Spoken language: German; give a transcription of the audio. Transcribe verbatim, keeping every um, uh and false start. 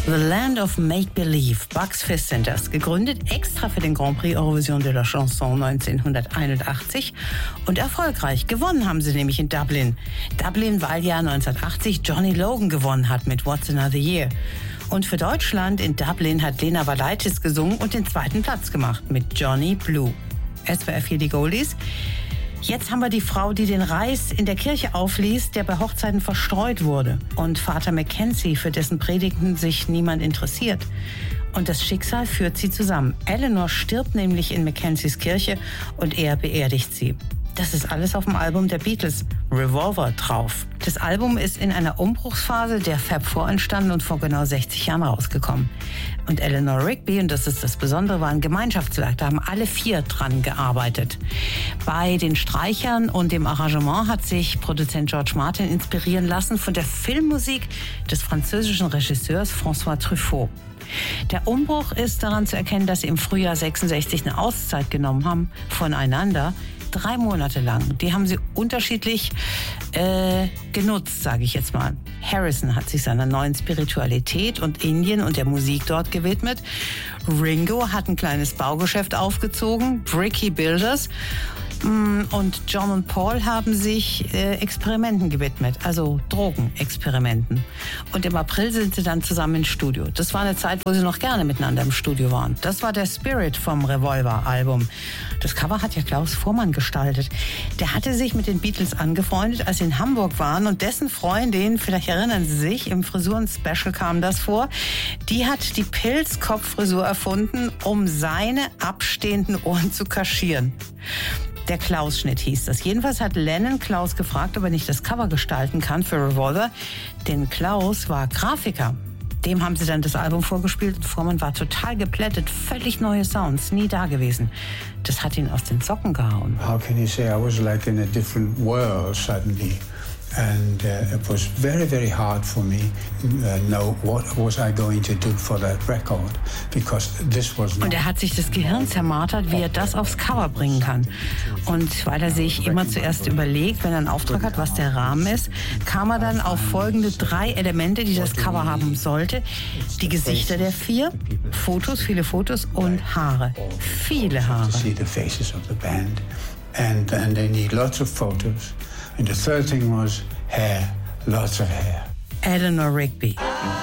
The Land of Make-Believe, Bucks Fizz sind das, gegründet extra für den Grand Prix Eurovision de la Chanson neunzehnhunderteinundachtzig und erfolgreich. Gewonnen haben sie nämlich in Dublin. Dublin, weil ja neunzehnhundertachtzig Johnny Logan gewonnen hat mit What's Another Year. Und für Deutschland in Dublin hat Lena Valaitis gesungen und den zweiten Platz gemacht mit Johnny Blue. S W R vier die Goldies. Jetzt haben wir die Frau, die den Reis in der Kirche aufliest, der bei Hochzeiten verstreut wurde. Und Vater Mackenzie, für dessen Predigten sich niemand interessiert. Und das Schicksal führt sie zusammen. Eleanor stirbt nämlich in Mackenzies Kirche und er beerdigt sie. Das ist alles auf dem Album der Beatles, Revolver, drauf. Das Album ist in einer Umbruchsphase der Fab Four entstanden und vor genau sechzig Jahren rausgekommen. Und Eleanor Rigby, und das ist das Besondere, war ein Gemeinschaftswerk. Da haben alle vier dran gearbeitet. Bei den Streichern und dem Arrangement hat sich Produzent George Martin inspirieren lassen von der Filmmusik des französischen Regisseurs François Truffaut. Der Umbruch ist daran zu erkennen, dass sie im Frühjahr sechsundsechzig eine Auszeit genommen haben voneinander. Drei Monate lang. Die haben sie unterschiedlich äh, genutzt, sage ich jetzt mal. Harrison hat sich seiner neuen Spiritualität und Indien und der Musik dort gewidmet. Ringo hat ein kleines Baugeschäft aufgezogen, Bricky Builders. Und John und Paul haben sich äh, Experimenten gewidmet, also Drogenexperimenten. Und im April sind sie dann zusammen ins Studio. Das war eine Zeit, wo sie noch gerne miteinander im Studio waren. Das war der Spirit vom Revolver-Album. Das Cover hat ja Klaus Voormann gestaltet. Der hatte sich mit den Beatles angefreundet, als sie in Hamburg waren. Und dessen Freundin, vielleicht erinnern Sie sich, im Frisuren-Special kam das vor, die hat die Pilzkopffrisur erfunden, um seine abstehenden Ohren zu kaschieren. Der Klaus-Schnitt hieß das. Jedenfalls hat Lennon Klaus gefragt, ob er nicht das Cover gestalten kann für Revolver, denn Klaus war Grafiker. Dem haben sie dann das Album vorgespielt und Voormann war total geplättet. Völlig neue Sounds, nie da gewesen. Das hat ihn aus den Socken gehauen. How can you say I was like in a different world suddenly? And uh, it was very, very hard for me to uh, know what was I going to do for that record, because this was not. Und er hat sich das Gehirn zermartert, wie er das aufs Cover bringen kann. Und weil er sich immer zuerst überlegt, wenn er einen Auftrag hat, was der Rahmen ist, kam er dann auf folgende drei Elemente, die das Cover haben sollte. Die Gesichter der vier, Fotos, viele Fotos und Haare. Viele Haare. To see the faces of the band. And then they need lots of photos. And the third thing was hair, lots of hair. Eleanor Rigby.